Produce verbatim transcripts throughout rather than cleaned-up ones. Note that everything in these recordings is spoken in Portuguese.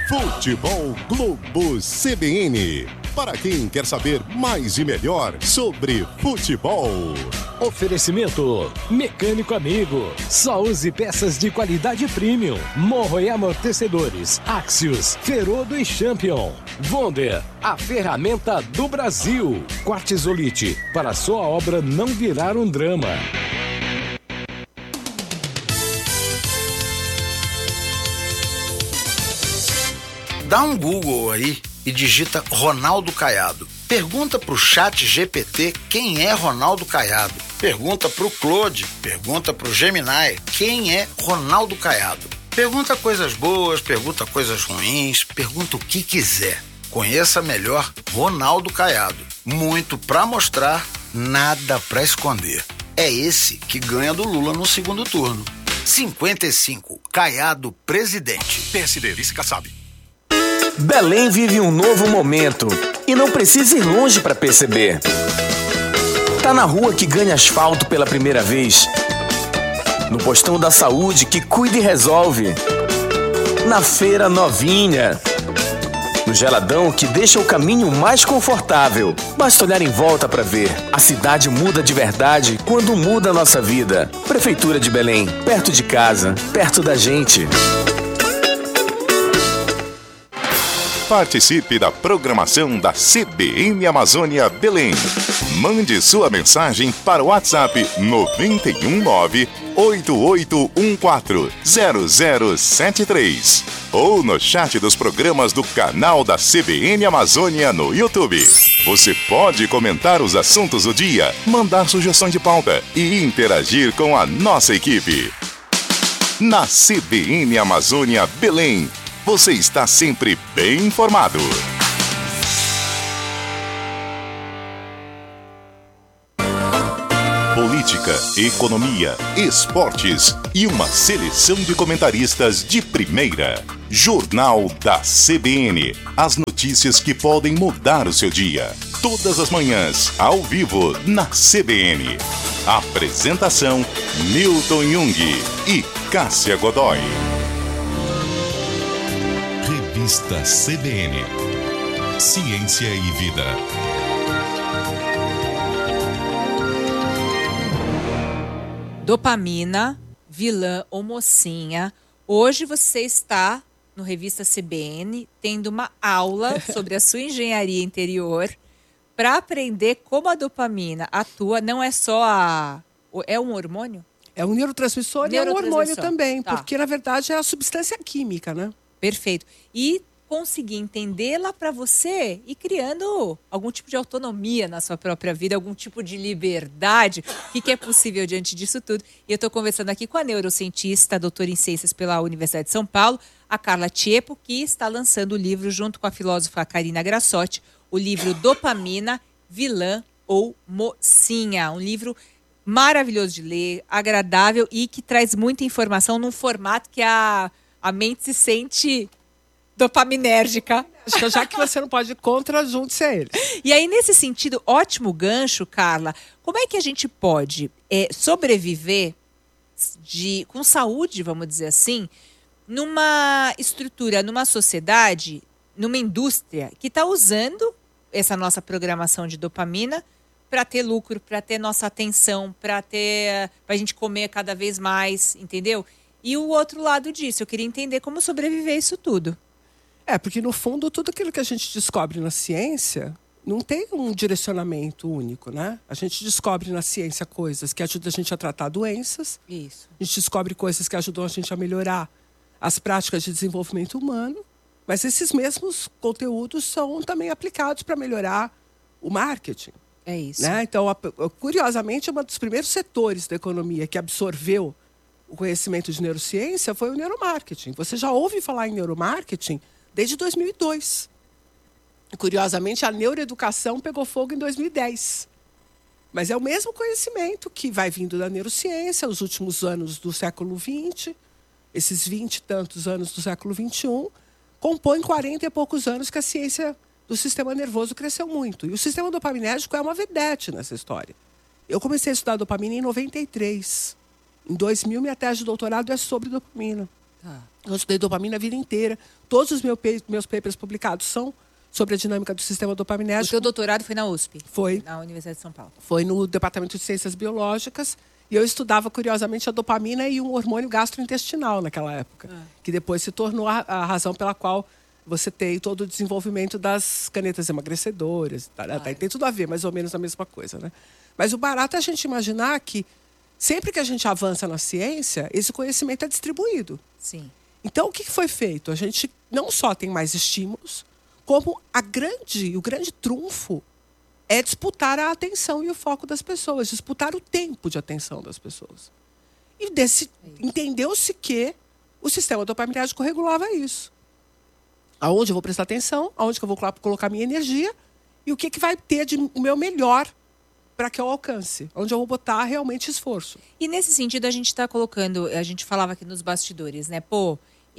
Futebol Globo C B N. Para quem quer saber mais e melhor sobre futebol. Oferecimento Mecânico Amigo. Só use peças de qualidade premium. Morro e amortecedores Axios, Ferodo e Champion. Wonder, a ferramenta do Brasil. Quartzolite, para sua obra não virar um drama. Dá um Google aí e digita Ronaldo Caiado. Pergunta pro chat G P T quem é Ronaldo Caiado. Pergunta pro Claude, pergunta pro Gemini quem é Ronaldo Caiado. Pergunta coisas boas, pergunta coisas ruins, pergunta o que quiser. Conheça melhor Ronaldo Caiado. Muito pra mostrar, nada pra esconder. É esse que ganha do Lula no segundo turno. cinquenta e cinco, Caiado presidente. P S D, vice Kassab. Belém vive um novo momento e não precisa ir longe para perceber. Tá na rua que ganha asfalto pela primeira vez, no postão da saúde que cuida e resolve, na feira novinha, no geladão que deixa o caminho mais confortável. Basta olhar em volta para ver. A cidade muda de verdade quando muda a nossa vida. Prefeitura de Belém, perto de casa, perto da gente. Participe da programação da C B N Amazônia Belém. Mande sua mensagem para o WhatsApp nove um nove, oito oito um quatro, zero zero sete três ou no chat dos programas do canal da C B N Amazônia no YouTube. Você pode comentar os assuntos do dia, mandar sugestões de pauta e interagir com a nossa equipe. Na C B N Amazônia Belém, você está sempre bem informado. Política, economia, esportes e uma seleção de comentaristas de primeira. Jornal da C B N. As notícias que podem mudar o seu dia. Todas as manhãs, ao vivo, na C B N. Apresentação: Newton Jung e Cássia Godoy. Revista C B N. Ciência e Vida. Dopamina, vilã ou mocinha. Hoje você está no Revista C B N tendo uma aula sobre a sua engenharia interior para aprender como a dopamina atua. Não é só a... É um hormônio? É um neurotransmissor, e é um hormônio também, tá. Porque na verdade é a substância química, né? Perfeito. E conseguir entendê-la para você e criando algum tipo de autonomia na sua própria vida, algum tipo de liberdade. O que, que é possível diante disso tudo? E eu estou conversando aqui com a neurocientista, doutora em ciências pela Universidade de São Paulo, a Carla Tiepo, que está lançando o livro junto com a filósofa Karina Grassotti, o livro Dopamina, Vilã ou Mocinha. Um livro maravilhoso de ler, agradável e que traz muita informação num formato que a, a mente se sente dopaminérgica. Acho que já que você não pode ir contra, junte-se a eles. E aí, nesse sentido, ótimo gancho, Carla. Como é que a gente pode é, sobreviver de, com saúde, vamos dizer assim, numa estrutura, numa sociedade, numa indústria que está usando essa nossa programação de dopamina para ter lucro, para ter nossa atenção, para ter, para a gente comer cada vez mais, entendeu? E o outro lado disso, eu queria entender como sobreviver isso tudo. É, porque no fundo tudo aquilo que a gente descobre na ciência não tem um direcionamento único, né? A gente descobre na ciência coisas que ajudam a gente a tratar doenças. Isso. A gente descobre coisas que ajudam a gente a melhorar as práticas de desenvolvimento humano. Mas esses mesmos conteúdos são também aplicados para melhorar o marketing. É isso. Né? Então, curiosamente, um dos primeiros setores da economia que absorveu o conhecimento de neurociência foi o neuromarketing. Você já ouve falar em neuromarketing desde dois mil e dois. Curiosamente, a neuroeducação pegou fogo em dois mil e dez. Mas é o mesmo conhecimento que vai vindo da neurociência, os últimos anos do século vinte, esses vinte e tantos anos do século vinte e um, compõem quarenta e poucos anos que a ciência do sistema nervoso cresceu muito. E o sistema dopaminérgico é uma vedete nessa história. Eu comecei a estudar dopamina em noventa e três. Em dois mil, minha tese de doutorado é sobre dopamina. Ah. Eu estudei dopamina a vida inteira. Todos os meus, meus papers publicados são sobre a dinâmica do sistema O dopaminérgico. seu doutorado foi na U S P? Foi. Na Universidade de São Paulo. Foi no Departamento de Ciências Biológicas. E eu estudava, curiosamente, a dopamina e um hormônio gastrointestinal naquela época. Ah. Que depois se tornou a, a razão pela qual você tem todo o desenvolvimento das canetas emagrecedoras. Tá, ah. Tem tudo a ver, mais ou menos a mesma coisa, né? Mas o barato é a gente imaginar que sempre que a gente avança na ciência, esse conhecimento é distribuído. Sim. Então, o que foi feito? A gente não só tem mais estímulos, como a grande, o grande trunfo é disputar a atenção e o foco das pessoas, disputar o tempo de atenção das pessoas. E desse, entendeu-se que o sistema dopaminérgico regulava isso. Aonde eu vou prestar atenção, aonde que eu vou colocar minha energia e o que, que vai ter de o meu melhor para que eu alcance, onde eu vou botar realmente esforço. E nesse sentido a gente está colocando, a gente falava aqui nos bastidores, né? Pô,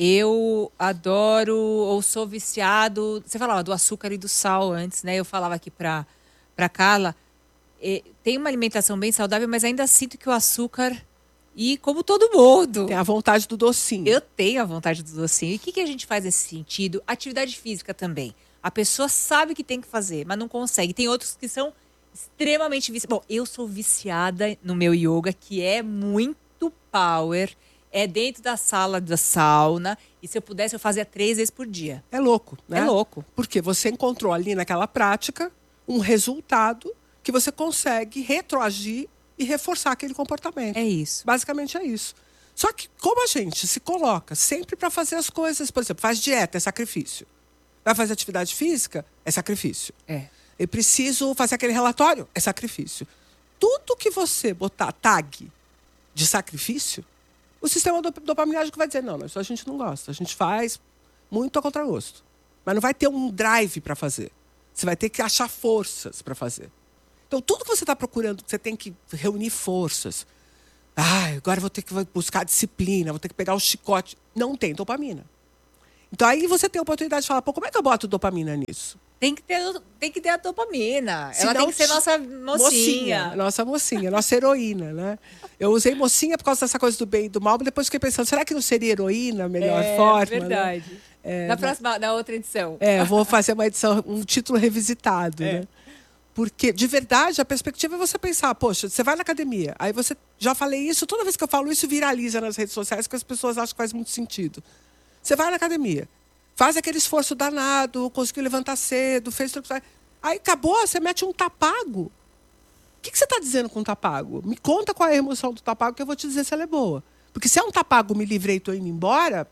eu adoro ou sou viciado, você falava do açúcar e do sal antes, né? Eu falava aqui para para Carla, eh, tem uma alimentação bem saudável, mas ainda sinto que o açúcar, e como todo mundo... Tem a vontade do docinho. Eu tenho a vontade do docinho. E o que, que a gente faz nesse sentido? Atividade física também. A pessoa sabe que tem que fazer, mas não consegue. Tem outros que são extremamente viciados. Bom, eu sou viciada no meu yoga, que é muito power. É dentro da sala da sauna. E se eu pudesse, eu fazia três vezes por dia. É louco, né? É louco. Porque você encontrou ali naquela prática um resultado que você consegue retroagir e reforçar aquele comportamento. É isso. Basicamente é isso. Só que como a gente se coloca sempre para fazer as coisas, por exemplo, faz dieta, é sacrifício. Vai fazer atividade física, é sacrifício. É. Eu preciso fazer aquele relatório, é sacrifício. Tudo que você botar tag de sacrifício, o sistema dopaminérgico vai dizer, não, isso a gente não gosta. A gente faz muito a contragosto. Mas não vai ter um drive para fazer. Você vai ter que achar forças para fazer. Então, tudo que você está procurando, você tem que reunir forças. Ah, agora eu vou ter que buscar disciplina, vou ter que pegar o chicote. Não tem dopamina. Então, aí você tem a oportunidade de falar, pô, como é que eu boto dopamina nisso? Tem que ter, tem que ter a dopamina. Se Ela não, tem que ser nossa mocinha. mocinha. Nossa mocinha, nossa heroína, né? Eu usei mocinha por causa dessa coisa do bem e do mal, mas depois fiquei pensando, será que não seria heroína a melhor é, forma? Verdade. Né? É, na próxima, na outra edição. É, vou fazer uma edição, um título revisitado, é. né? Porque, de verdade, a perspectiva é você pensar, poxa, você vai na academia, aí você, já falei isso, toda vez que eu falo isso, viraliza nas redes sociais, porque as pessoas acham que faz muito sentido. Você vai na academia, faz aquele esforço danado, conseguiu levantar cedo, fez tudo. Aí acabou, você mete um tapago. O que, que você está dizendo com um tapago? Me conta qual é a emoção do tapago que eu vou te dizer se ela é boa. Porque se é um tapago, me livrei e estou indo embora,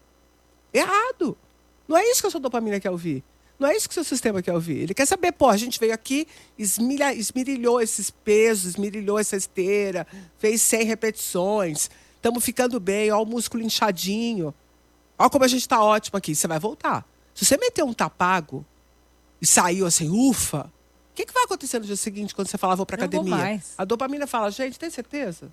errado. Não é isso que a sua dopamina quer ouvir. Não é isso que o seu sistema quer ouvir. Ele quer saber, pô, a gente veio aqui, esmilha, esmirilhou esses pesos, esmirilhou essa esteira, fez cem repetições, estamos ficando bem, ó o músculo inchadinho. Olha como a gente está ótimo aqui. Você vai voltar. Se você meter um tapago e saiu assim, ufa, o que, que vai acontecer no dia seguinte quando você falar, vou para academia? Mais. A dopamina fala, gente, tem certeza?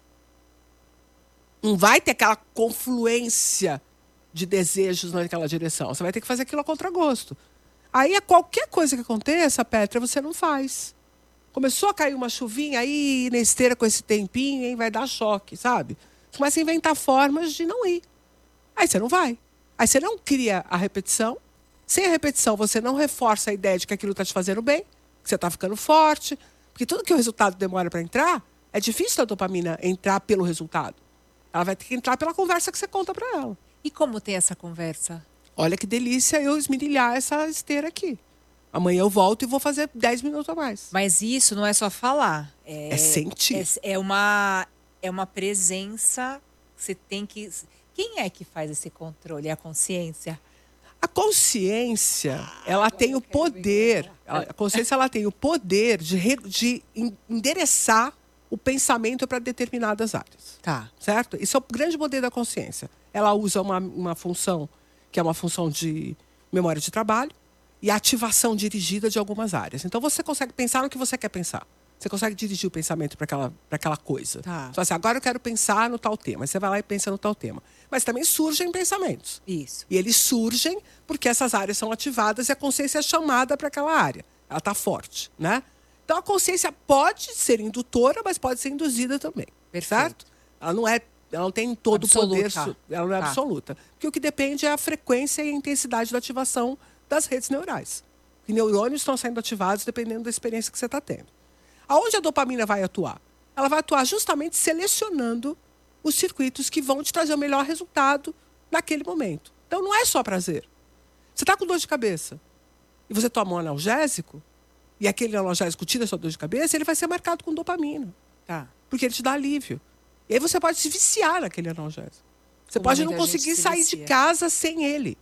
Não vai ter aquela confluência de desejos naquela direção. Você vai ter que fazer aquilo a contragosto. Aí, qualquer coisa que aconteça, Petra, você não faz. Começou a cair uma chuvinha aí na esteira com esse tempinho, hein, vai dar choque, sabe? Você começa a inventar formas de não ir. Aí você não vai. Aí você não cria a repetição. Sem a repetição, você não reforça a ideia de que aquilo está te fazendo bem, que você está ficando forte. Porque tudo que o resultado demora para entrar, é difícil a dopamina entrar pelo resultado. Ela vai ter que entrar pela conversa que você conta para ela. E como ter essa conversa? Olha que delícia eu esmirilhar essa esteira aqui. Amanhã eu volto e vou fazer dez minutos a mais. Mas isso não é só falar. É, é sentir. É, é, uma, é uma presença. Você tem que... Quem é que faz esse controle? É a consciência? A consciência, ela ah, tem o poder. Ela, a consciência ela tem o poder de, re, de endereçar o pensamento para determinadas áreas. Tá. Certo? Isso é o grande poder da consciência. Ela usa uma, uma função que é uma função de memória de trabalho e ativação dirigida de algumas áreas. Então, você consegue pensar no que você quer pensar. Você consegue dirigir o pensamento para aquela, para aquela coisa. Tá. Então, assim, agora eu quero pensar no tal tema. Você vai lá e pensa no tal tema. Mas também surgem pensamentos. Isso. E eles surgem porque essas áreas são ativadas e a consciência é chamada para aquela área. Ela está forte, né? Então, a consciência pode ser indutora, mas pode ser induzida também. Perfeito. Certo? Ela não é ela não tem todo Absoluta. o poder, su- ela não é Tá. absoluta. Porque o que depende é a frequência e a intensidade da ativação das redes neurais. Os neurônios estão sendo ativados dependendo da experiência que você está tendo. Aonde a dopamina vai atuar? Ela vai atuar justamente selecionando os circuitos que vão te trazer o melhor resultado naquele momento. Então, não é só prazer. Você está com dor de cabeça e você toma um analgésico, e aquele analgésico tira a sua dor de cabeça, ele vai ser marcado com dopamina. Tá. Porque ele te dá alívio. E aí você pode se viciar naquele analgésico. Você Como pode não muita gente conseguir se sair de vicia. casa sem ele.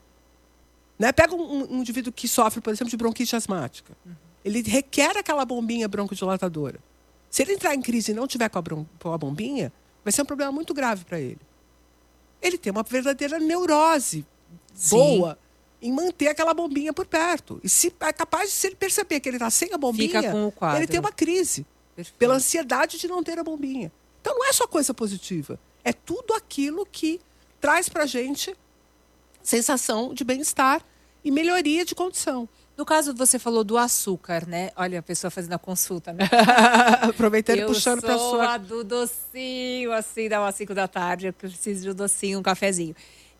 Né? Pega um, um indivíduo que sofre, por exemplo, de bronquite asmática. Uhum. Ele requer aquela bombinha broncodilatadora. Se ele entrar em crise e não tiver com a, bron- com a bombinha, vai ser um problema muito grave para ele. Ele tem uma verdadeira neurose Sim. boa em manter aquela bombinha por perto. E se é capaz de, se ele perceber que ele está sem a bombinha, Fica com o quadro. ele tem uma crise. Perfeito. Pela ansiedade de não ter a bombinha. Então não é só coisa positiva. É tudo aquilo que traz pra gente sensação de bem-estar e melhoria de condição. No caso, você falou do açúcar, né? Olha, a pessoa fazendo a consulta, né? Aproveitando e Eu puxando para sou sua. a do docinho, assim, dá umas cinco da tarde, eu preciso de um docinho, um cafezinho.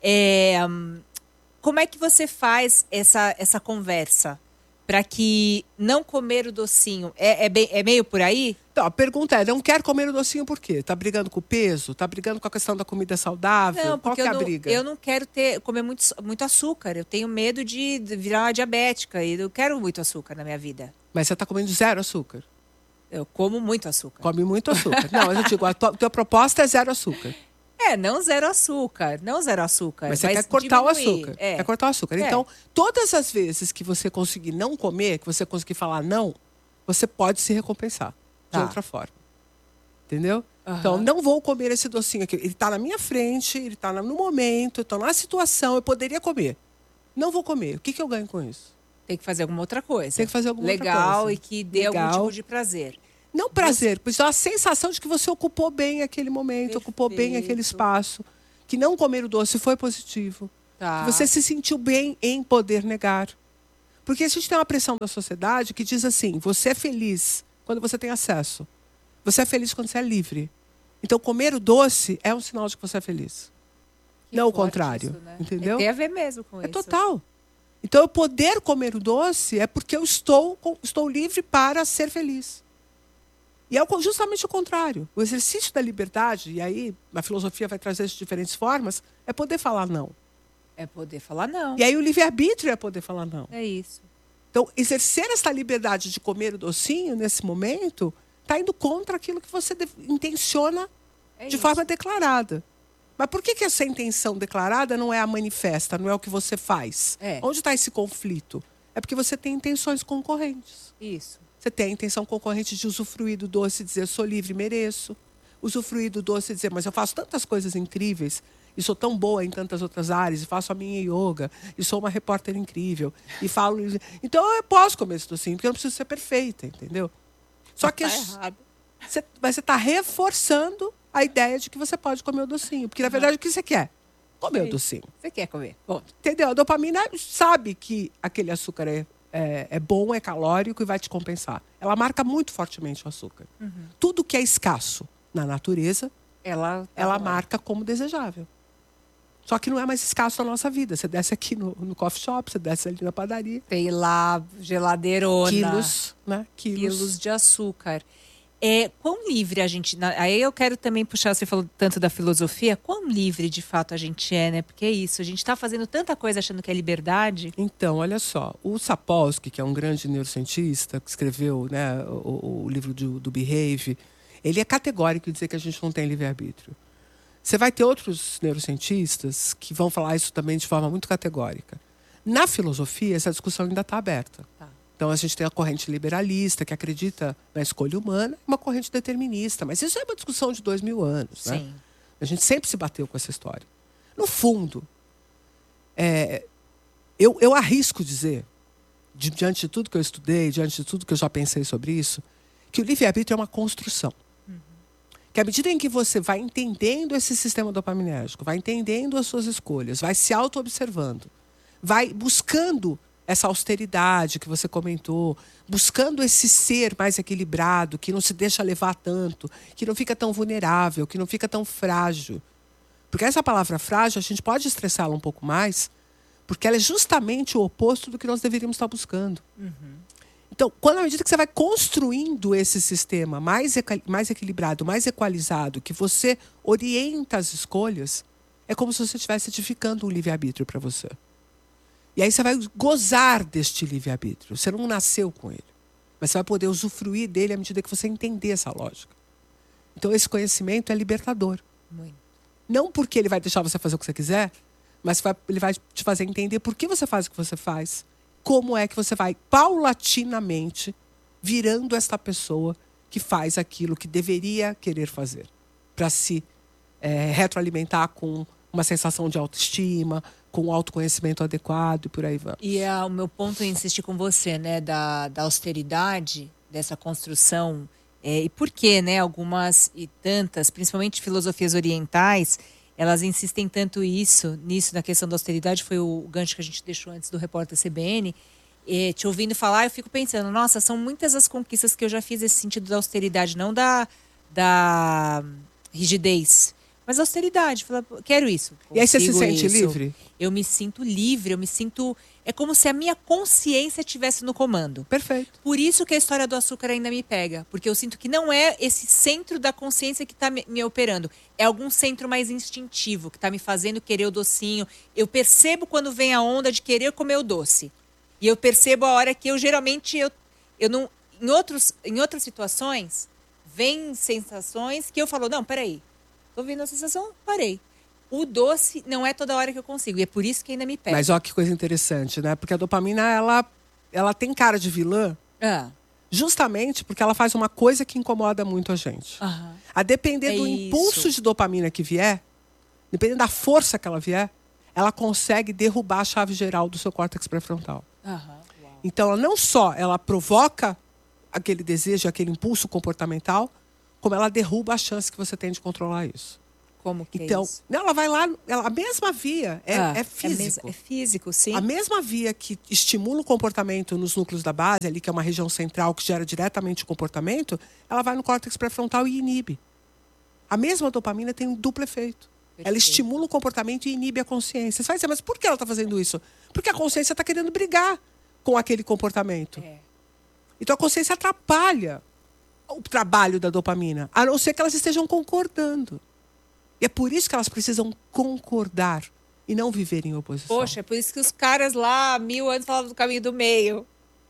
É, hum, como é que você faz essa, essa conversa para que não comer o docinho? É, é, bem- é meio por aí? Então, a pergunta é: não quer comer o docinho por quê? Tá brigando com o peso? Tá brigando com a questão da comida saudável? Não, Qual porque que é eu a não, briga? eu não quero ter, comer muito, muito açúcar. Eu tenho medo de virar uma diabética e eu quero muito açúcar na minha vida. Mas você tá comendo zero açúcar. Eu como muito açúcar. Come muito açúcar. Não, mas eu digo, a tua, tua proposta é zero açúcar. É, não zero açúcar, não zero açúcar. Mas você quer cortar o diminuir. açúcar. É. Quer cortar o açúcar. É. Então, todas as vezes que você conseguir não comer, que você conseguir falar não, você pode se recompensar de Tá. outra forma. Entendeu? Aham. Então, não vou comer esse docinho aqui. Ele está na minha frente, ele está no momento, eu estou na situação, eu poderia comer. Não vou comer. O que, que eu ganho com isso? Tem que fazer alguma outra coisa. Tem que fazer alguma outra Legal coisa. e que dê algum Legal. tipo de prazer. Não prazer, pois é a sensação de que você ocupou bem aquele momento, ocupou bem Perfeito. aquele espaço. Que não comer o doce foi positivo. Tá. Que você se sentiu bem em poder negar. Porque a gente tem uma pressão da sociedade que diz assim: você é feliz quando você tem acesso. Você é feliz quando você é livre. Então, comer o doce é um sinal de que você é feliz. Que não o forte contrário. isso, né? Entendeu? Tem a ver mesmo com É isso. total. Então, eu poder comer o doce é porque eu estou, com- estou livre para ser feliz. E é o- justamente o contrário. O exercício da liberdade, e aí a filosofia vai trazer isso de diferentes formas, é poder falar não. É poder falar não. E aí o livre-arbítrio é poder falar não. É isso. Então, exercer essa liberdade de comer o docinho nesse momento está indo contra aquilo que você de- intenciona É de isso. forma declarada. Mas por que, que essa intenção declarada não é a manifesta, não é o que você faz? É. Onde está esse conflito? É porque você tem intenções concorrentes. Isso. Você tem a intenção concorrente de usufruir do doce e dizer, sou livre, mereço. Usufruir do doce e dizer, mas eu faço tantas coisas incríveis, e sou tão boa em tantas outras áreas, e faço a minha yoga, e sou uma repórter incrível, e falo... Então eu posso comer esse docinho, porque eu não preciso ser perfeita, entendeu? Só que Tá as- errado. você, mas você está reforçando a ideia de que você pode comer o docinho. Porque, na verdade, o que você quer? Comer o Sim. docinho. Você quer comer? Bom, Entendeu? A dopamina sabe que aquele açúcar é, é, é bom, é calórico e vai te compensar. Ela marca muito fortemente o açúcar. Tudo que é escasso na natureza, ela... ela tá marca como desejável. Só que não é mais escasso na nossa vida. Você desce aqui no, no coffee shop, você desce ali na padaria. Tem lá geladeirona. Quilos, né? Quilos. quilos de açúcar. É, quão livre a gente... na- Aí eu quero também puxar, você falou tanto da filosofia, quão livre de fato a gente é, né? Porque é isso, a gente está fazendo tanta coisa achando que é liberdade. Então, olha só, o Sapolsky, que é um grande neurocientista, que escreveu, né, o, o livro do, do Behave, ele é categórico em dizer que a gente não tem livre-arbítrio. Você vai ter outros neurocientistas que vão falar isso também de forma muito categórica. Na filosofia, essa discussão ainda está aberta. Tá. Então, a gente tem a corrente liberalista, que acredita na escolha humana, e uma corrente determinista. Mas isso é uma discussão de dois mil anos. Né? Sim. A gente sempre se bateu com essa história. No fundo, é, eu, eu arrisco dizer, di- diante de tudo que eu estudei, diante de tudo que eu já pensei sobre isso, que o livre-arbítrio é uma construção. Que à medida em que você vai entendendo esse sistema dopaminérgico, vai entendendo as suas escolhas, vai se auto-observando, vai buscando essa austeridade que você comentou, buscando esse ser mais equilibrado, que não se deixa levar tanto, que não fica tão vulnerável, que não fica tão frágil. Porque essa palavra frágil, a gente pode estressá-la um pouco mais, porque ela é justamente o oposto do que nós deveríamos estar buscando. Uhum. Então, quando à medida que você vai construindo esse sistema mais, mais equilibrado, mais equalizado, que você orienta as escolhas, é como se você estivesse edificando um livre-arbítrio para você. E aí você vai gozar deste livre-arbítrio. Você não nasceu com ele. Mas você vai poder usufruir dele à medida que você entender essa lógica. Então, esse conhecimento é libertador. Muito. Não porque ele vai deixar você fazer o que você quiser, mas vai, ele vai te fazer entender por que você faz o que você faz. Como é que você vai, paulatinamente, virando esta pessoa que faz aquilo que deveria querer fazer. Para se é, retroalimentar com uma sensação de autoestima, com um autoconhecimento adequado e por aí vai. E é, o meu ponto é insistir com você, né, da, da austeridade, dessa construção. É, e por que, né, algumas e tantas, principalmente filosofias orientais, elas insistem tanto isso, nisso, na questão da austeridade, foi o gancho que a gente deixou antes do repórter C B N. E, te ouvindo falar, eu fico pensando, nossa, são muitas as conquistas que eu já fiz nesse sentido da austeridade, não da, da rigidez, mas da austeridade. Fala, quero isso. E aí você se sente isso. livre? Eu me sinto livre, eu me sinto... É como se a minha consciência estivesse no comando. Perfeito. Por isso que a história do açúcar ainda me pega. Porque eu sinto que não é esse centro da consciência que está me, me operando. É algum centro mais instintivo, que está me fazendo querer o docinho. Eu percebo quando vem a onda de querer comer o doce. E eu percebo a hora que eu, geralmente, eu, eu não... Em, outros, em outras situações, vem sensações que eu falo, não, peraí. Tô vendo a sensação, parei. O doce não é toda hora que eu consigo. E é por isso que ainda me pega. Mas olha que coisa interessante, né? Porque a dopamina, ela, ela tem cara de vilã. Ah. Justamente porque ela faz uma coisa que incomoda muito a gente. Aham. A depender É do isso. impulso de dopamina que vier, dependendo da força que ela vier, ela consegue derrubar a chave geral do seu córtex pré-frontal. Aham. Então, ela não só ela provoca aquele desejo, aquele impulso comportamental, como ela derruba a chance que você tem de controlar isso. Como que então, é isso? Não, ela vai lá, ela, a mesma via é, Ah, é físico. É, mes- é físico, sim. A mesma via que estimula o comportamento nos núcleos da base, ali que é uma região central que gera diretamente o comportamento, ela vai no córtex pré-frontal e inibe. A mesma dopamina tem um duplo efeito. Perfeito. Ela estimula o comportamento e inibe a consciência. Você vai dizer, mas por que ela está fazendo isso? Porque a consciência está querendo brigar com aquele comportamento. É. Então a consciência atrapalha o trabalho da dopamina, a não ser que elas estejam concordando. E é por isso que elas precisam concordar e não viver em oposição. Poxa, é por isso que os caras lá, mil anos, falavam do caminho do meio.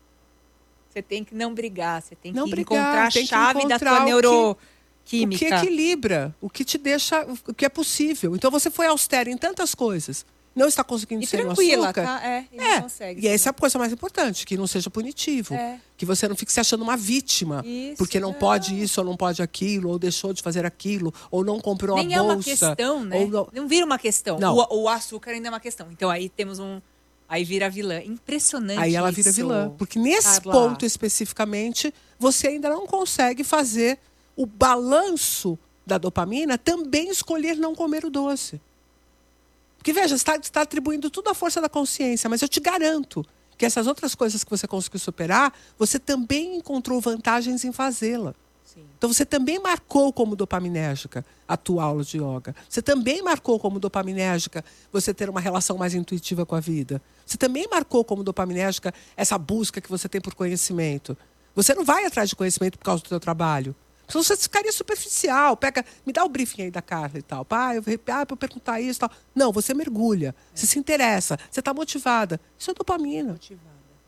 Você tem que não brigar, você tem Não que brigar, encontrar a tem que chave da encontrar tua o que- neuroquímica. O que equilibra, o que te deixa, o que é possível. Então você foi austero em tantas coisas, não está conseguindo E ser no tranquila, açúcar. tá? É, e não É, consegue. e essa é a coisa mais importante, que não seja punitivo. É. Que você não fique se achando uma vítima. Isso, porque não, não. pode isso, ou não pode aquilo, ou deixou de fazer aquilo, ou não comprou Nem a é bolsa. uma questão, né? Ou Não... não... vira uma questão. Não. O, o açúcar ainda é uma questão. Então aí temos um... Aí vira vilã. Impressionante Aí ela vira isso. vilã. Porque nesse Carla. ponto especificamente, você ainda não consegue fazer o balanço da dopamina, também escolher não comer o doce. Porque, veja, você está, está atribuindo tudo à força da consciência, mas eu te garanto que essas outras coisas que você conseguiu superar, você também encontrou vantagens em fazê-la. Sim. Então, você também marcou como dopaminérgica a tua aula de yoga. Você também marcou como dopaminérgica você ter uma relação mais intuitiva com a vida. Você também marcou como dopaminérgica essa busca que você tem por conhecimento. Você não vai atrás de conhecimento por causa do teu trabalho. Senão você ficaria superficial. Pega, me dá o briefing aí da Carla e tal. Pá, eu, ah, para eu perguntar isso e tal. Não, você mergulha. É. Você se interessa. Você está motivada. Isso é dopamina. Motivada.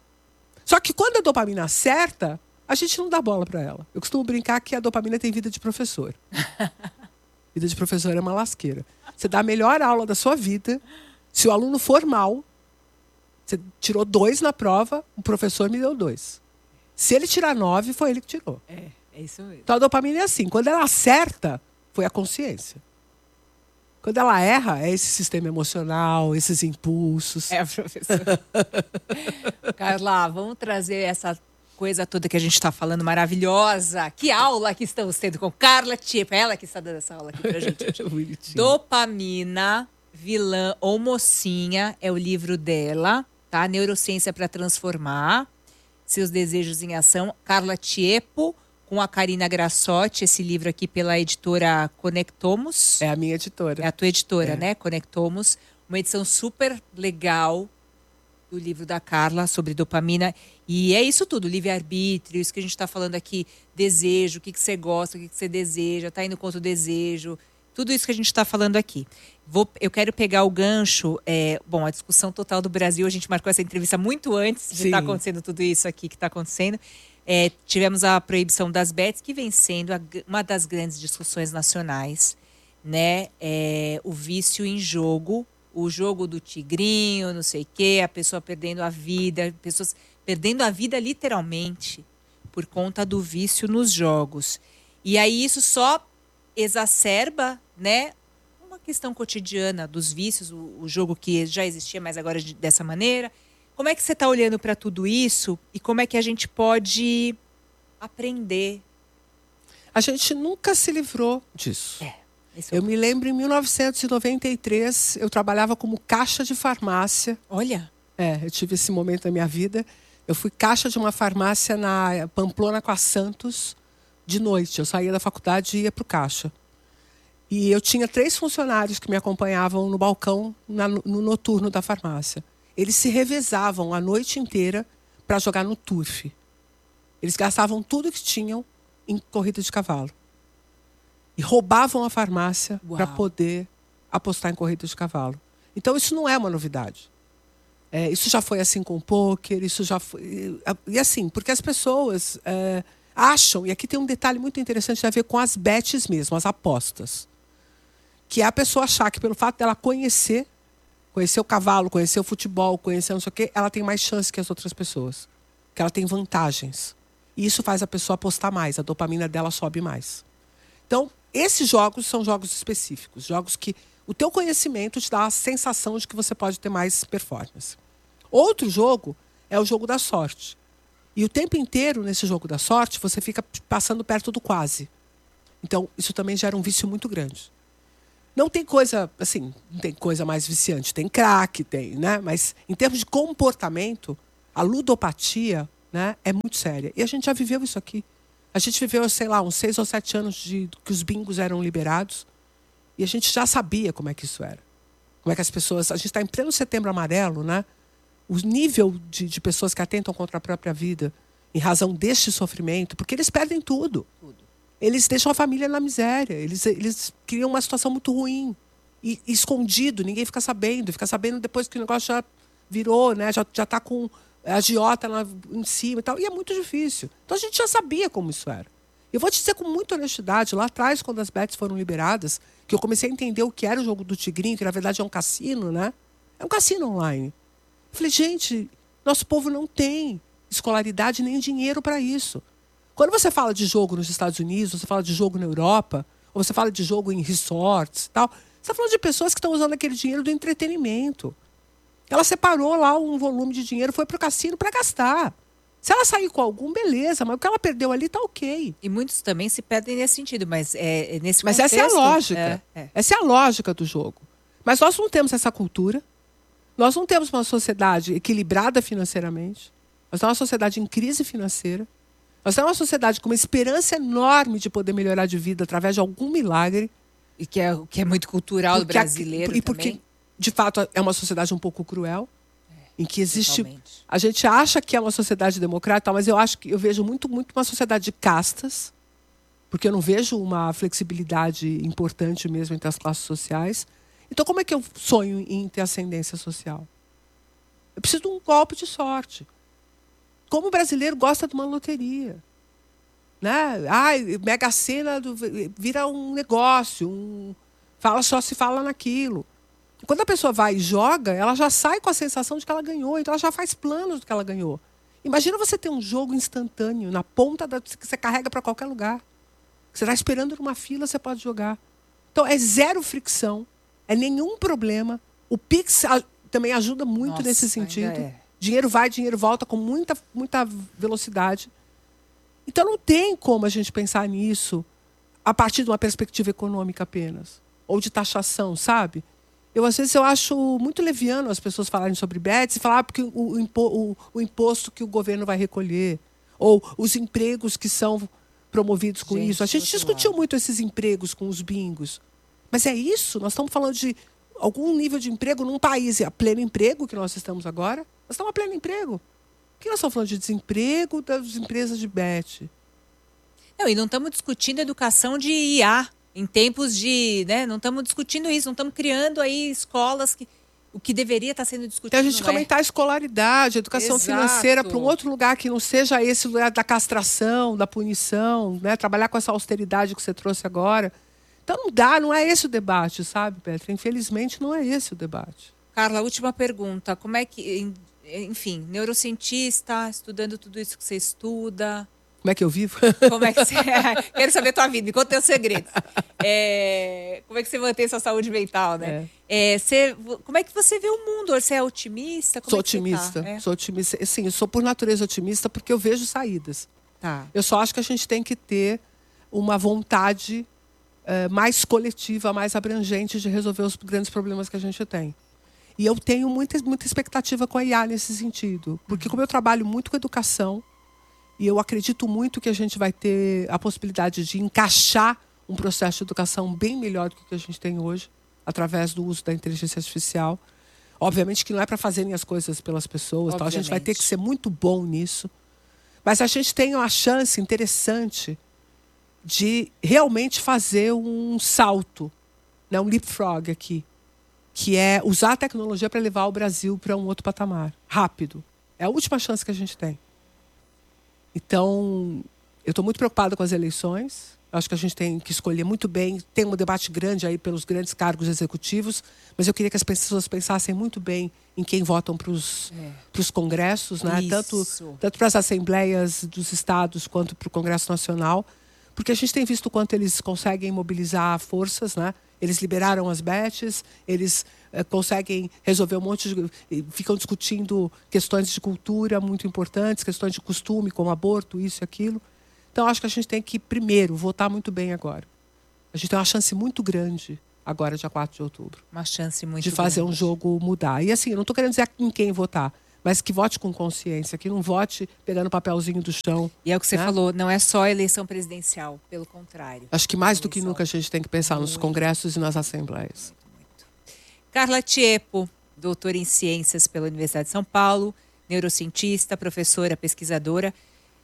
Só que quando a dopamina acerta, a gente não dá bola para ela. Eu costumo brincar que a dopamina tem vida de professor. Vida de professor é uma lasqueira. Você dá a melhor aula da sua vida. Se o aluno for mal, você tirou dois na prova, o professor me deu dois. Se ele tirar nove, foi ele que tirou. É, é isso mesmo. Então a dopamina é assim. Quando ela acerta, foi a consciência. Quando ela erra, é esse sistema emocional, esses impulsos. É, professor. Carla, vamos trazer essa coisa toda que a gente está falando, maravilhosa. Que aula que estamos tendo com Carla Tiepo. É ela que está dando essa aula aqui pra gente. Bonitinho. Dopamina, vilã ou mocinha, é o livro dela, tá? Neurociência para transformar seus desejos em ação. Carla Tiepo, com a Karina Grassotti, esse livro aqui pela editora Conectomos. É a minha editora. É a tua editora, É. né? Conectomos. Uma edição super legal do livro da Carla sobre dopamina. E é isso tudo, livre-arbítrio, isso que a gente está falando aqui, desejo, o que, que você gosta, o que, que você deseja, tá indo contra o desejo, tudo isso que a gente está falando aqui. Vou, eu quero pegar o gancho, é, bom, a discussão total do Brasil, a gente marcou essa entrevista muito antes de estar tá acontecendo tudo isso aqui que está acontecendo. É, tivemos a proibição das bets, que vem sendo a, uma das grandes discussões nacionais, né? É, o vício em jogo, o jogo do tigrinho, não sei o quê, a pessoa perdendo a vida, pessoas perdendo a vida literalmente por conta do vício nos jogos. E aí isso só exacerba, né, uma questão cotidiana dos vícios, o, o jogo que já existia, mas agora de, dessa maneira. Como é que você está olhando para tudo isso e como é que a gente pode aprender? A gente nunca se livrou disso. É. Esse é Eu o... me lembro, em mil novecentos e noventa e três, eu trabalhava como caixa de farmácia. Olha. É, eu tive esse momento na minha vida. Eu fui caixa de uma farmácia na Pamplona com a Santos de noite. Eu saía da faculdade e ia para o caixa. E eu tinha três funcionários que me acompanhavam no balcão, na, no noturno da farmácia. Eles se revezavam a noite inteira para jogar no turf. Eles gastavam tudo que tinham em corrida de cavalo. E roubavam a farmácia para poder apostar em corrida de cavalo. Então, isso não é uma novidade. É, isso já foi assim com o pôquer, isso já foi... E assim, porque as pessoas é, acham, e aqui tem um detalhe muito interessante a ver com as bets mesmo, as apostas. Que é a pessoa achar que pelo fato dela conhecer, conhecer o cavalo, conhecer o futebol, conhecer não sei o quê, ela tem mais chance que as outras pessoas. Que ela tem vantagens. E isso faz a pessoa apostar mais, a dopamina dela sobe mais. Então, esses jogos são jogos específicos, jogos que o teu conhecimento te dá a sensação de que você pode ter mais performance. Outro jogo é o jogo da sorte. E o tempo inteiro, nesse jogo da sorte, você fica passando perto do quase. Então, isso também gera um vício muito grande. Não tem coisa, assim, não tem coisa mais viciante. Tem crack, tem, né? Mas, em termos de comportamento, a ludopatia, né, é muito séria. E a gente já viveu isso aqui. A gente viveu, sei lá, uns seis ou sete anos de que os bingos eram liberados. E a gente já sabia como é que isso era. Como é que as pessoas... A gente está em pleno Setembro Amarelo, né? O nível de, de pessoas que atentam contra a própria vida em razão deste sofrimento, porque eles perdem tudo. tudo. Eles deixam a família na miséria. Eles, eles criam uma situação muito ruim. E, e escondido, ninguém fica sabendo. Fica sabendo depois que o negócio já virou, né? Já está com a agiota lá em cima e tal. E é muito difícil. Então a gente já sabia como isso era. Eu vou te dizer com muita honestidade, lá atrás, quando as bets foram liberadas, que eu comecei a entender o que era o jogo do tigrinho, que na verdade é um cassino, né? É um cassino online. Eu falei, gente, nosso povo não tem escolaridade nem dinheiro para isso. Quando você fala de jogo nos Estados Unidos, você fala de jogo na Europa, ou você fala de jogo em resorts e tal, você está falando de pessoas que estão usando aquele dinheiro do entretenimento. Ela separou lá um volume de dinheiro, foi para o cassino para gastar. Se ela sair com algum, beleza, mas o que ela perdeu ali está ok. E muitos também se perdem nesse sentido, mas é, é nesse Mas contexto... essa é a lógica. É, é. Essa é a lógica do jogo. Mas nós não temos essa cultura. Nós não temos uma sociedade equilibrada financeiramente. Nós temos uma sociedade em crise financeira. Nós temos uma sociedade com uma esperança enorme de poder melhorar de vida através de algum milagre. E que é, que é muito cultural do Porque a- brasileiro E porque, também. de fato, é uma sociedade um pouco cruel. Em que existe... totalmente. A gente acha que é uma sociedade democrática, mas eu acho que eu vejo muito, muito uma sociedade de castas, porque eu não vejo uma flexibilidade importante mesmo entre as classes sociais. Então, como é que eu sonho em ter ascendência social? Eu preciso de um golpe de sorte. Como o brasileiro gosta de uma loteria. Né? Ai, Mega Sena do- vira um negócio, um, fala, só se fala naquilo. Quando a pessoa vai e joga, ela já sai com a sensação de que ela ganhou, então ela já faz planos do que ela ganhou. Imagina você ter um jogo instantâneo, na ponta da, que você carrega para qualquer lugar. Você está esperando numa fila, você pode jogar. Então é zero fricção, é nenhum problema. O Pix a, também ajuda muito Nossa, nesse ainda sentido. é. Dinheiro vai, dinheiro volta com muita, muita velocidade. Então não tem como a gente pensar nisso a partir de uma perspectiva econômica apenas. Ou de taxação, sabe? Eu, às vezes, eu acho muito leviano as pessoas falarem sobre bets e falar ah, porque o, o, impo, o, o imposto que o governo vai recolher, ou os empregos que são promovidos com Gente, isso. A gente outro discutiu lado. muito esses empregos com os bingos. Mas é isso? Nós estamos falando de algum nível de emprego num país. É a pleno emprego que nós estamos agora? Nós estamos a pleno emprego. O que nós estamos falando de desemprego das empresas de bet? Não, e não estamos discutindo educação de I A em tempos de, né? Não estamos discutindo isso, não estamos criando aí escolas que o que deveria estar sendo discutido. Então a gente não é. comentar a escolaridade, a educação Exato. financeira para um outro lugar que não seja esse lugar da castração, da punição, né? Trabalhar com essa austeridade que você trouxe agora. Então não dá, não é esse o debate, sabe, Petra? Infelizmente não é esse o debate. Carla, última pergunta. Como é que, enfim, neurocientista, estudando tudo isso que você estuda, Como é que eu vivo? como é que você... Quero saber a tua vida, me conta teus segredos. É, como é que você mantém sua saúde mental, né? É. É, você, como é que você vê o mundo? Você é otimista? Como Sou é que você otimista, tá? É. sou otimista. Sim, eu sou por natureza otimista porque eu vejo saídas. Tá. Eu só acho que a gente tem que ter uma vontade eh, mais coletiva, mais abrangente de resolver os grandes problemas que a gente tem. E eu tenho muita, muita expectativa com a I A nesse sentido. Porque como eu trabalho muito com educação, e eu acredito muito que a gente vai ter a possibilidade de encaixar um processo de educação bem melhor do que o que a gente tem hoje, através do uso da inteligência artificial. Obviamente que não é para fazerem as coisas pelas pessoas, então a gente vai ter que ser muito bom nisso. Mas a gente tem uma chance interessante de realmente fazer um salto, né, um leapfrog aqui, que é usar a tecnologia para levar o Brasil para um outro patamar, rápido. É a última chance que a gente tem. Então, eu estou muito preocupada com as eleições. Acho que a gente tem que escolher muito bem. Tem um debate grande aí pelos grandes cargos executivos, mas eu queria que as pessoas pensassem muito bem em quem votam para os é. congressos, né? Tanto, tanto para as assembleias dos estados quanto para o Congresso Nacional, porque a gente tem visto o quanto eles conseguem mobilizar forças, né? Eles liberaram as bets, eles eh, conseguem resolver um monte de... Ficam discutindo questões de cultura muito importantes, questões de costume, como aborto, isso e aquilo. Então, acho que a gente tem que, primeiro, votar muito bem agora. A gente tem uma chance muito grande agora, dia quatro de outubro. Uma chance muito grande. De fazer grande. um jogo mudar. E assim, eu não estou querendo dizer em quem votar, mas que vote com consciência, que não vote pegando o papelzinho do chão. E é o que você né? falou, não é só a eleição presidencial, pelo contrário. Acho que mais do que nunca a gente tem que pensar muito. nos congressos e nas assembleias. Muito, muito. Carla Tiepo, doutora em ciências pela Universidade de São Paulo, neurocientista, professora, pesquisadora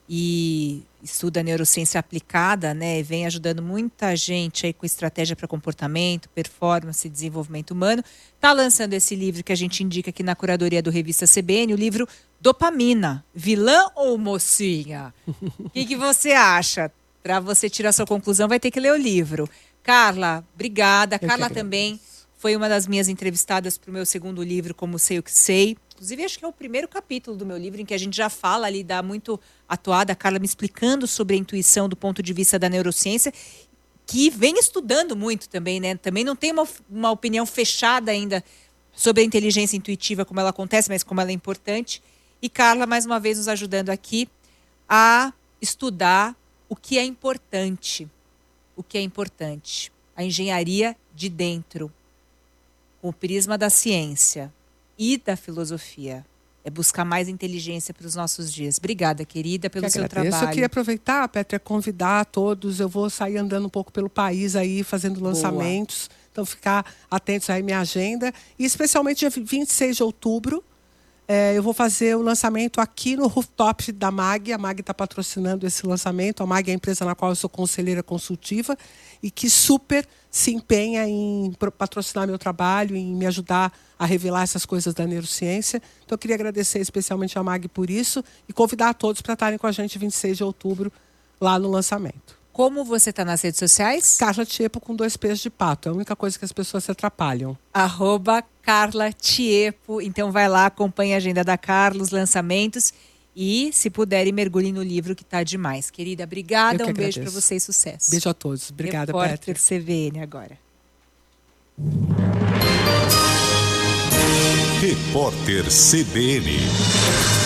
e estuda neurociência aplicada, né? E vem ajudando muita gente aí com estratégia para comportamento, performance e desenvolvimento humano. Está lançando esse livro que a gente indica aqui na curadoria do Revista C B N, o livro Dopamina, vilã ou mocinha? O que, que você acha? Para você tirar sua conclusão, vai ter que ler o livro. Carla, obrigada. Eu Carla também foi uma das minhas entrevistadas para o meu segundo livro, Como Sei o Que Sei. Inclusive, acho que é o primeiro capítulo do meu livro em que a gente já fala ali, dá muito atuada, a Carla me explicando sobre a intuição do ponto de vista da neurociência, que vem estudando muito também, né? Também não tem uma, uma opinião fechada ainda sobre a inteligência intuitiva, como ela acontece, mas como ela é importante. E Carla, mais uma vez, nos ajudando aqui a estudar o que é importante. O que é importante. A engenharia de dentro, com o prisma da ciência e da filosofia. É buscar mais inteligência para os nossos dias. Obrigada, querida, pelo seu trabalho. Eu queria aproveitar, Petra, convidar todos. Eu vou sair andando um pouco pelo país aí, fazendo lançamentos. Boa. Então, ficar atentos aí à minha agenda. E especialmente dia vinte e seis de outubro, é, eu vou fazer o lançamento aqui no rooftop da M A G. A M A G está patrocinando esse lançamento. A M A G é a empresa na qual eu sou conselheira consultiva e que super se empenha em patrocinar meu trabalho, em me ajudar a revelar essas coisas da neurociência. Então, eu queria agradecer especialmente a M A G por isso e convidar a todos para estarem com a gente vinte e seis de outubro lá no lançamento. Como você está nas redes sociais? Carla Tiepo com dois P's de pato. É a única coisa que as pessoas se atrapalham. Arroba Carla Tiepo. Então vai lá, acompanhe a agenda da Carla, os lançamentos. E, se puderem, mergulhem no livro que está demais. Querida, obrigada. Um beijo para você e sucesso. Beijo a todos. Obrigada, Repórter Petra. C V N agora. Repórter C B N.